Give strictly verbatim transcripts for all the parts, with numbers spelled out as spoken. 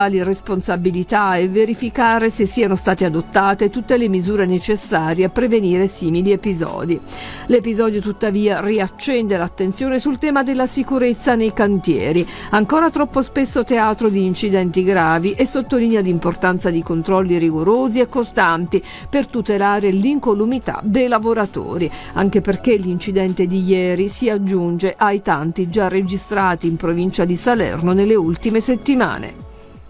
responsabilità e verificare se siano state adottate tutte le misure necessarie a prevenire simili episodi. L'episodio tuttavia riaccende l'attenzione sul tema della sicurezza nei cantieri, ancora troppo spesso teatro di incidenti gravi, e sottolinea l'importanza di controlli rigorosi e costanti per tutelare l'incolumità dei lavoratori, anche perché l'incidente di ieri si aggiunge ai tanti già registrati in provincia di Salerno nelle ultime settimane.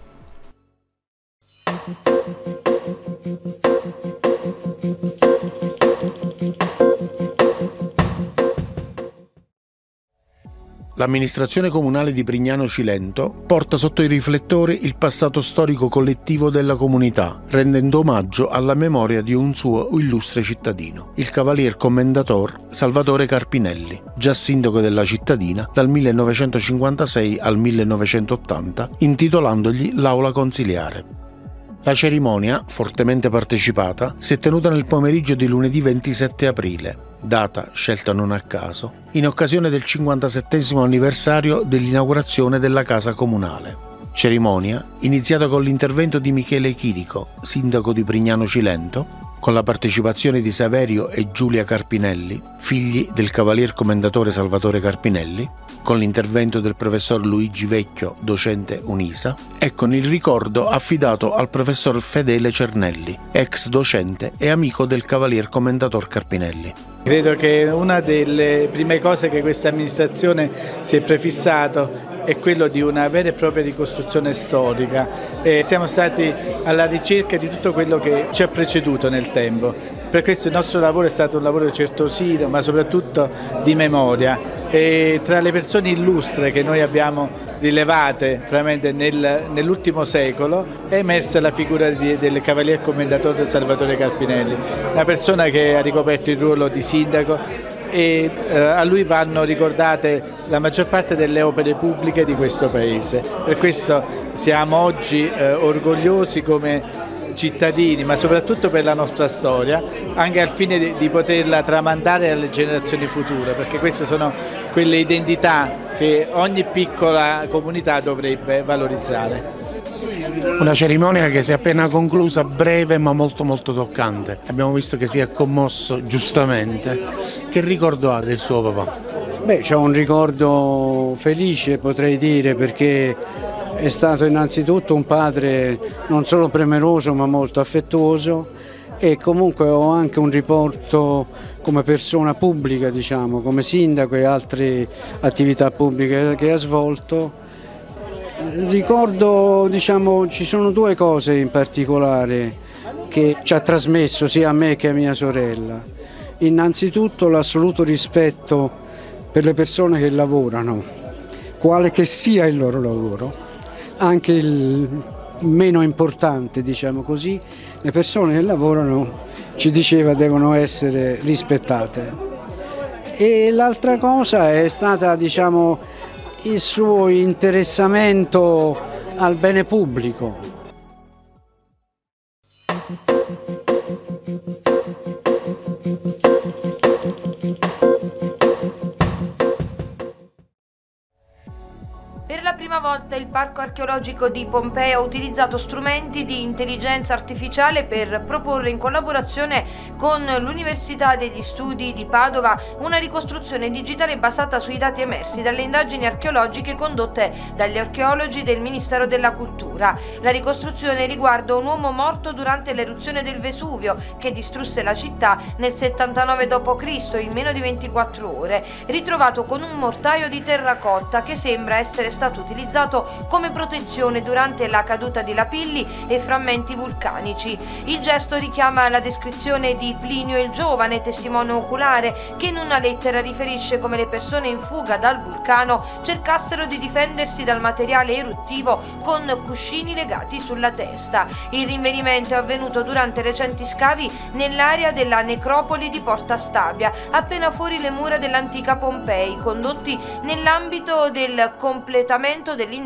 L'amministrazione comunale di Prignano Cilento porta sotto i riflettori il passato storico collettivo della comunità, rendendo omaggio alla memoria di un suo illustre cittadino, il cavalier commendator Salvatore Carpinelli, già sindaco della cittadina dal millenovecentocinquantasei al millenovecentottanta, intitolandogli l'aula consiliare. La cerimonia, fortemente partecipata, si è tenuta nel pomeriggio di lunedì ventisette aprile, data scelta non a caso, in occasione del cinquantasettesimo anniversario dell'inaugurazione della Casa Comunale. Cerimonia iniziata con l'intervento di Michele Chirico, sindaco di Prignano Cilento, con la partecipazione di Saverio e Giulia Carpinelli, figli del cavalier commendatore Salvatore Carpinelli, con l'intervento del professor Luigi Vecchio, docente UNISA, e con il ricordo affidato al professor Fedele Cernelli, ex docente e amico del cavalier commendator Carpinelli. Credo che una delle prime cose che questa amministrazione si è prefissato è quello di una vera e propria ricostruzione storica. E siamo stati alla ricerca di tutto quello che ci ha preceduto nel tempo. Per questo il nostro lavoro è stato un lavoro certosino, ma soprattutto di memoria. E tra le persone illustre che noi abbiamo rilevate nel, nell'ultimo secolo è emersa la figura di, del cavalier commendatore Salvatore Carpinelli, una persona che ha ricoperto il ruolo di sindaco, e eh, a lui vanno ricordate la maggior parte delle opere pubbliche di questo paese. Per questo siamo oggi eh, orgogliosi come cittadini, ma soprattutto per la nostra storia, anche al fine di, di poterla tramandare alle generazioni future, perché queste sono quelle identità che ogni piccola comunità dovrebbe valorizzare. Una cerimonia che si è appena conclusa, breve ma molto molto toccante. Abbiamo visto che si è commosso giustamente. Che ricordo ha del suo papà? Beh, c'è un ricordo felice, potrei dire, perché è stato innanzitutto un padre non solo premeroso ma molto affettuoso, e comunque ho anche un riporto come persona pubblica, diciamo, come sindaco e altre attività pubbliche che ha svolto. Ricordo, diciamo, ci sono due cose in particolare che ci ha trasmesso sia a me che a mia sorella. Innanzitutto l'assoluto rispetto per le persone che lavorano, quale che sia il loro lavoro, anche il meno importante, diciamo così, le persone che lavorano, ci diceva, devono essere rispettate. E l'altra cosa è stata, diciamo, il suo interessamento al bene pubblico. Per la prima volta il Parco Archeologico di Pompei ha utilizzato strumenti di intelligenza artificiale per proporre, in collaborazione con l'Università degli Studi di Padova, una ricostruzione digitale basata sui dati emersi dalle indagini archeologiche condotte dagli archeologi del Ministero della Cultura. La ricostruzione riguarda un uomo morto durante l'eruzione del Vesuvio che distrusse la città nel settantanove dopo Cristo in meno di ventiquattro ore, ritrovato con un mortaio di terracotta che sembra essere stato utilizzato come protezione durante la caduta di lapilli e frammenti vulcanici. Il gesto richiama la descrizione di Plinio il Giovane, testimone oculare, che in una lettera riferisce come le persone in fuga dal vulcano cercassero di difendersi dal materiale eruttivo con cuscini legati sulla testa. Il rinvenimento è avvenuto durante recenti scavi nell'area della necropoli di Porta Stabia, appena fuori le mura dell'antica Pompei, condotti nell'ambito del completamento dell'indagine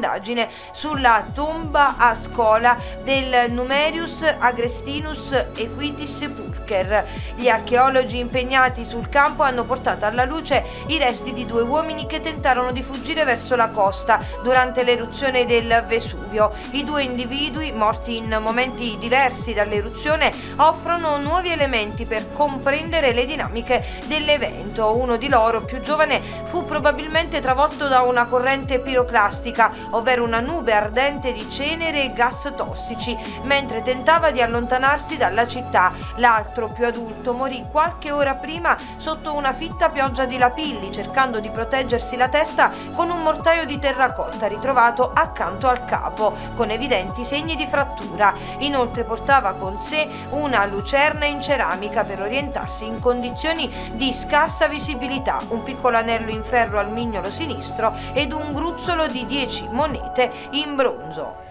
un'indagine sulla tomba a Scola del Numerius Agrestinus Equitis Pulcher. Gli archeologi impegnati sul campo hanno portato alla luce i resti di due uomini che tentarono di fuggire verso la costa durante l'eruzione del Vesuvio. I due individui, morti in momenti diversi dall'eruzione, offrono nuovi elementi per comprendere le dinamiche dell'evento. Uno di loro, più giovane, fu probabilmente travolto da una corrente piroclastica, ovvero una nube ardente di cenere e gas tossici, mentre tentava di allontanarsi dalla città. L'altro, più adulto, morì qualche ora prima sotto una fitta pioggia di lapilli, cercando di proteggersi la testa con un mortaio di terracotta ritrovato accanto al capo, con evidenti segni di frattura. Inoltre portava con sé una lucerna in ceramica per orientarsi in condizioni di scarsa visibilità, un piccolo anello in ferro al mignolo sinistro ed un gruzzolo di dieci monete in bronzo.